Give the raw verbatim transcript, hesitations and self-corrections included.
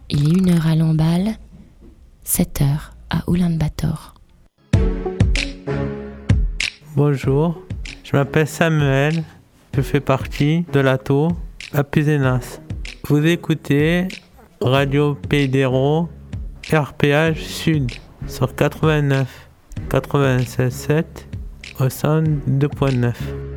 Il est une heure à Lamballe, sept heures à Oulan-Bator. Bonjour, je m'appelle Samuel, je fais partie de l'A T O à Puzenas. Vous écoutez Radio Pays d'Hérault, R P H Sud sur quatre-vingt-neuf, quatre-vingt-seize virgule sept au cent deux virgule neuf.